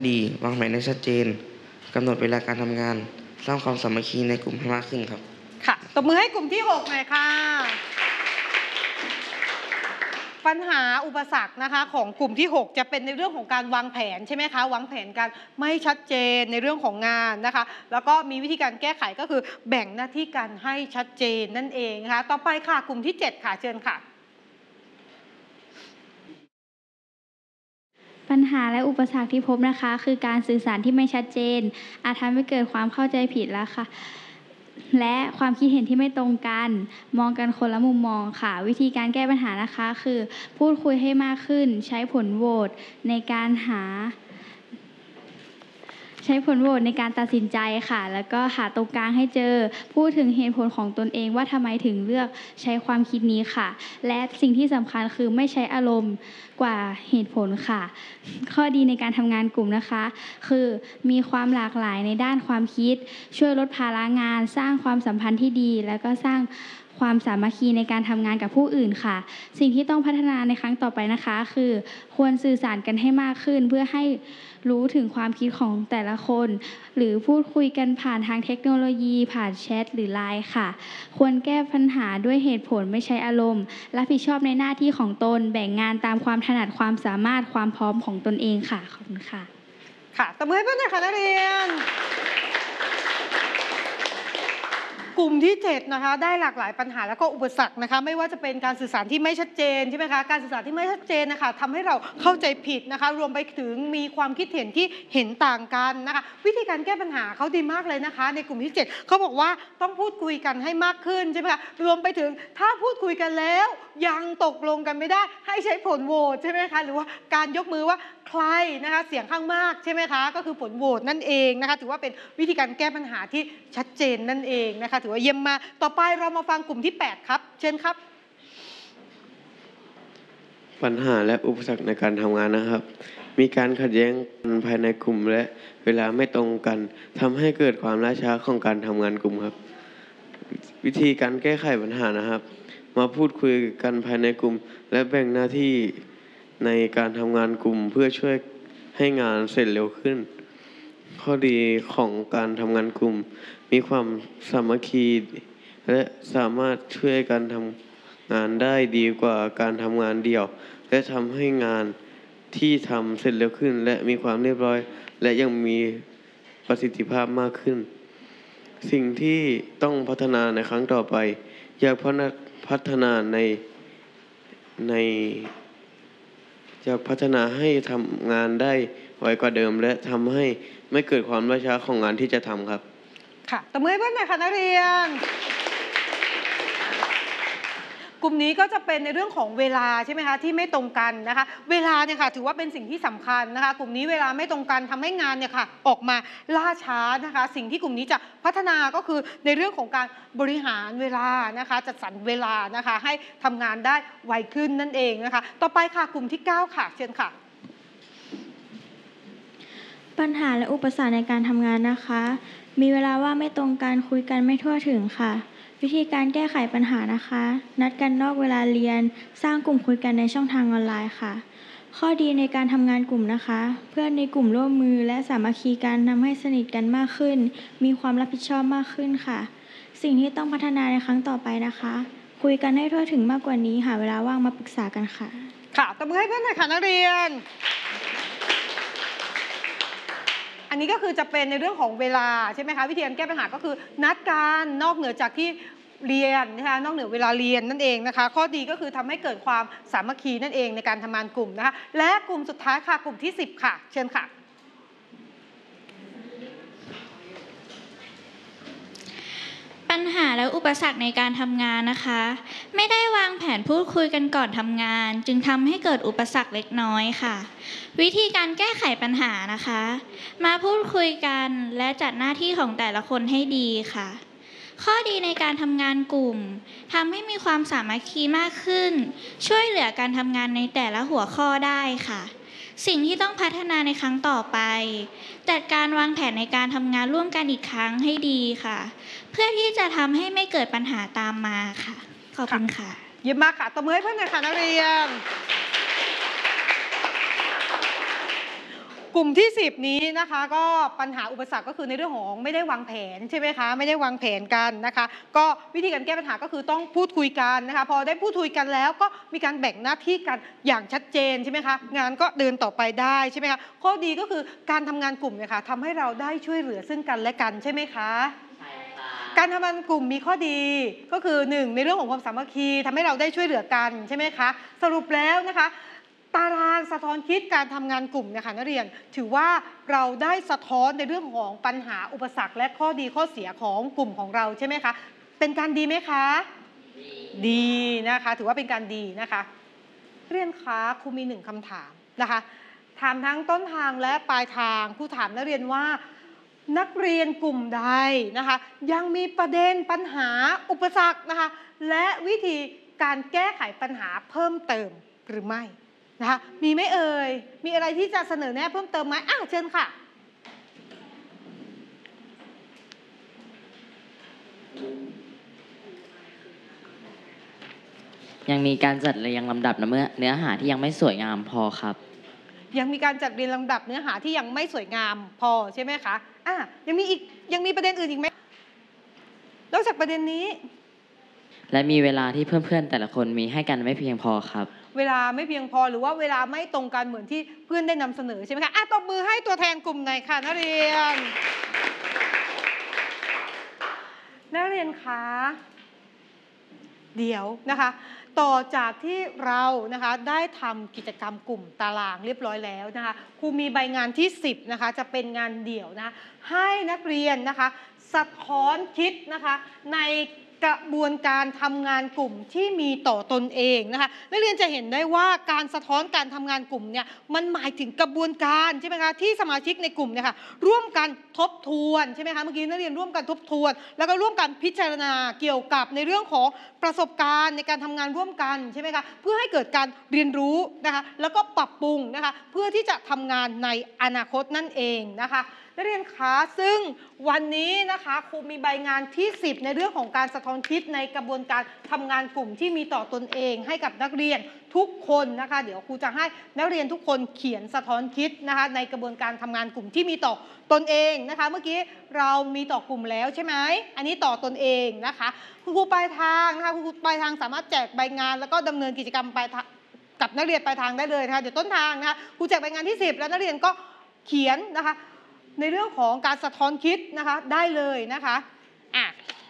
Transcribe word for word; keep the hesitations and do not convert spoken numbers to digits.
ดีวางแผนให้ชัดเจนกำหนดเวลาการทำงานสร้างความสามัคคีในกลุ่มให้มากขึ้นครับค่ะตบมือให้กลุ่มที่หกหน่อยค่ะปัญหาอุปสรรคนะคะของกลุ่มที่หกจะเป็นในเรื่องของการวางแผนใช่ไหมคะวางแผนการไม่ชัดเจนในเรื่องของงานนะคะแล้วก็มีวิธีการแก้ไขก็คือแบ่งหน้าที่กันให้ชัดเจนนั่นเองนะคะต่อไปค่ะกลุ่มที่เจ็ดค่ะเชิญค่ะปัญหาและอุปสรรคที่พบนะคะคือการสื่อสารที่ไม่ชัดเจนอาจทำให้เกิดความเข้าใจผิดแล้วค่ะและความคิดเห็นที่ไม่ตรงกันมองกันคนละมุมมองค่ะวิธีการแก้ปัญหานะคะคือพูดคุยให้มากขึ้นใช้ผลโหวตในการหาใช้ผลโหวตในการตัดสินใจค่ะแล้วก็หาตรงกลางให้เจอพูดถึงเหตุผลของตนเองว่าทำไมถึงเลือกใช้ความคิดนี้ค่ะและสิ่งที่สำคัญคือไม่ใช้อารมณ์กว่าเหตุผลค่ะข้อดีในการทำงานกลุ่มนะคะคือมีความหลากหลายในด้านความคิดช่วยลดภาระงานสร้างความสัมพันธ์ที่ดีแล้วก็สร้างความสามัคคีในการทำงานกับผู้อื่นค่ะสิ่งที่ต้องพัฒนาในครั้งต่อไปนะคะคือควรสื่อสารกันให้มากขึ้นเพื่อให้รู้ถึงความคิดของแต่ละคนหรือพูดคุยกันผ่านทางเทคโนโลยีผ่านแชทหรือไลน์ค่ะควรแก้ปัญหาด้วยเหตุผลไม่ใช้อารมณ์รับผิดชอบในหน้าที่ของตนแบ่งงานตามความถนัดความสามารถความพร้อมของตนเองค่ะขอบคุณค่ะค่ะตบมือให้เพื่อนหน่อยค่ะนักเรียนกลุ่มที่เจ็ดนะคะได้หลากหลายปัญหาแล้วก็อุปสรรคนะคะไม่ว่าจะเป็นการสื่อสารที่ไม่ชัดเจนใช่ไหมคะการสื่อสารที่ไม่ชัดเจนนะคะทำให้เราเข้าใจผิดนะคะรวมไปถึงมีความคิดเห็นที่เห็นต่างกันนะคะวิธีการแก้ปัญหาเขาดีมากเลยนะคะในกลุ่มที่เจ็ดเขาบอกว่าต้องพูดคุยกันให้มากขึ้นใช่ไหมคะรวมไปถึงถ้าพูดคุยกันแล้วยังตกลงกันไม่ได้ให้ใช้ผลโหวตใช่ไหมคะหรือว่าการยกมือว่าใครนะคะเสียงข้างมากใช่ไหมคะก็คือผลโหวตนั่นเองนะคะถือว่าเป็นวิธีการแก้ปัญหาที่ชัดเจนนั่นเองนะคะถือว่าเยี่ยมมากต่อไปเรามาฟังกลุ่มที่แปดครับเชิญครับปัญหาและอุปสรรคในการทำงานนะครับมีการขัดแย้งกันภายในกลุ่มและเวลาไม่ตรงกันทำให้เกิดความล่าช้าของการทำงานกลุ่มครับวิธีการแก้ไขปัญหานะครับมาพูดคุยกันภายในกลุ่มและแบ่งหน้าที่ในการทำงานกลุ่มเพื่อช่วยให้งานเสร็จเร็วขึ้นข้อดีของการทำงานกลุ่มมีความสามัคคีและสามารถช่วยกันทำงานได้ดีกว่าการทำงานเดี่ยวและทำให้งานที่ทำเสร็จเร็วขึ้นและมีความเรียบร้อยและยังมีประสิทธิภาพมากขึ้นสิ่งที่ต้องพัฒนาในครั้งต่อไปอยากพัฒนาในในจะพัฒนาให้ทำงานได้ไวกว่าเดิมและทำให้ไม่เกิดความล่าช้าของงานที่จะทำครับค่ะตบมือให้เพื่อนหน่อยค่ะนักเรียนกลุ่มนี้ก็จะเป็นในเรื่องของเวลาใช่ไหมคะที่ไม่ตรงกันนะคะเวลาเนี่ยค่ะถือว่าเป็นสิ่งที่สำคัญนะคะกลุ่มนี้เวลาไม่ตรงกันทำให้งานเนี่ยค่ะออกมาล่าช้านะคะสิ่งที่กลุ่มนี้จะพัฒนาก็คือในเรื่องของการบริหารเวลานะคะจัดสรรเวลานะคะให้ทำงานได้ไวขึ้นนั่นเองนะคะต่อไปค่ะกลุ่มที่เก้าค่ะเชิญค่ะปัญหาและอุปสรรคในการทำงานนะคะมีเวลาว่าไม่ตรงกันคุยกันไม่ทั่วถึงค่ะวิธีการแก้ไขปัญหานะคะนัดกันนอกเวลาเรียนสร้างกลุ่มคุยกันในช่องทางออนไลน์ค่ะข้อดีในการทำงานกลุ่มนะคะเพื่อนในกลุ่มร่วมมือและสามัคคีกันทำให้สนิทกันมากขึ้นมีความรับผิดชอบมากขึ้นค่ะสิ่งที่ต้องพัฒนาในครั้งต่อไปนะคะคุยกันให้ทั่วถึงมากกว่านี้หาเวลาว่างมาปรึกษากันค่ะค่ะตบมือให้เพื่อนหน่อยค่ะนักเรียนอันนี้ก็คือจะเป็นในเรื่องของเวลาใช่ไหมคะวิธีการแก้ปัญหาก็คือนัดกันนอกเหนือจากที่เรียนนะคะนอกเหนือเวลาเรียนนั่นเองนะคะข้อดีก็คือทำให้เกิดความสามัคคีนั่นเองในการทำงานกลุ่มนะคะและกลุ่มสุดท้ายค่ะกลุ่มที่สิบค่ะเชิญค่ะปัญหาและอุปสรรคในการทำงานนะคะไม่ได้วางแผนพูดคุยกันก่อนทำงานจึงทำให้เกิดอุปสรรคเล็กน้อยค่ะวิธีการแก้ไขปัญหานะคะมาพูดคุยกันและจัดหน้าที่ของแต่ละคนให้ดีค่ะข้อดีในการทำงานกลุ่มทำให้มีความสามัคคีมากขึ้นช่วยเหลือการทำงานในแต่ละหัวข้อได้ค่ะสิ่งที่ต้องพัฒนาในครั้งต่อไปจัดการวางแผนในการทำงานร่วมกันอีกครั้งให้ดีค่ะเพื่อที่จะทำให้ไม่เกิดปัญหาตามมาค่ะขอบคุณค่ะเยี่ยมมากค่ะตบมือให้เพื่อนหน่อยค่ะนักเรียนกลุ่มที่สิบนี้นะคะก็ปัญหาอุปสรรคก็คือในเรื่องของไม่ได้วางแผนใช่ไหมคะไม่ได้วางแผนกันนะคะก็วิธีการแก้ปัญหาก็คือต้องพูดคุยกันนะคะพอได้พูดคุยกันแล้วก็มีการแบ่งหน้าที่กันอย่างชัดเจนใช่ไหมคะงานก็เดินต่อไปได้ใช่ไหมคะข้อดีก็คือการทำงานกลุ่มเนี่ยค่ะทำให้เราได้ช่วยเหลือซึ่งกันและกันใช่ไหมคะการทำงานกลุ่มมีข้อดีก็คือหนึ่งในเรื่องของความสามัคคีทำให้เราได้ช่วยเหลือกันใช่ไหมคะสรุปแล้วนะคะตารางสะท้อนคิดการทำงานกลุ่มเนี่ยค่ะนักเรียนถือว่าเราได้สะท้อนในเรื่องของปัญหาอุปสรรคและข้อดีข้อเสียของกลุ่มของเราใช่ไหมคะเป็นการดีไหมคะดีนะคะถือว่าเป็นการดีนะคะเรียนคะครูมีหนึ่งคำถามนะคะถามทั้งต้นทางและปลายทางครูถามนักเรียนว่านักเรียนกลุ่มใดนะคะยังมีประเด็นปัญหาอุปสรรคนะคะและวิธีการแก้ไขปัญหาเพิ่มเติมหรือไม่นะคะมีไหมเอ่ยมีอะไรที่จะเสนอแนะเพิ่มเติมไหมอ้าวเชิญค่ะยังมีการจัดเรียงลำดับเนื้อเนื้อหาที่ยังไม่สวยงามพอครับยังมีการจัดเรียงลำดับเนื้อหาที่ยังไม่สวยงามพอใช่ไหมคะอ่ะยังมีอีกยังมีประเด็นอื่นอีกไหมนอกจากประเด็นนี้และมีเวลาที่เพื่อนๆแต่ละคนมีให้กันไม่เพียงพอครับเวลาไม่เพียงพอหรือว่าเวลาไม่ตรงกันเหมือนที่เพื่อนได้นำเสนอใช่ไหมคะอ่ะตบมือให้ตัวแทนกลุ่มหน่อยค่ะนักเรียนนักเรียนคะเดี๋ยวนะคะต่อจากที่เรานะคะได้ทำกิจกรรมกลุ่มตารางเรียบร้อยแล้วนะคะครูมีใบงานที่สิบนะคะจะเป็นงานเดี่ยวนะให้นักเรียนนะคะสะท้อนคิดนะคะในกระบวนการทำงานกลุ่มที่มีต่อตนเองนะคะนักเรียนจะเห็นได้ว่าการสะท้อนการทำงานกลุ่มเนี่ยมันหมายถึงกระบวนการใช่ไหมคะที่สมาชิกในกลุ่มเนี่ยค่ะร่วมกันทบทวนใช่ไหมคะเมื่อกี้นักเรียนร่วมกันทบทวนแล้วก็ร่วมกันพิจารณาเกี่ยวกับในเรื่องของประสบการณ์ในการทำงานร่วมกันใช่ไหมคะเพื่อให้เกิดการเรียนรู้นะคะแล้วก็ปรับปรุงนะคะเพื่อที่จะทำงานในอนาคตนั่นเองนะคะนักเรียนคะซึ่งวันนี้นะคะครูมีใบงานที่สิบในเรื่องของการสะท้อนคิดในกระบวนการทำงานกลุ่มที่มีต่อตนเองให้กับนักเรียนทุกคนนะคะเดี๋ยวครูจะให้นักเรียนทุกคนเขียนสะท้อนคิดนะคะในกระบวนการทำงานกลุ่มที่มีต่อตนเองนะคะเมื่อกี้เรามีต่อกลุ่มแล้วใช่ไหมอันนี้ต่อตนเองนะคะคุณครูปลายทางนะคะคุณครูปลายทางสามารถแจกใบงานแล้วก็ดำเนินกิจกรรมปลายทางกับนักเรียนปลายทางได้เลยนะคะเดี๋ยวต้นทางนะคะครูแจกใบงานที่สิบแล้วนักเรียนก็เขียนนะคะในเรื่องของการสะท้อนคิดนะคะได้เลยนะคะ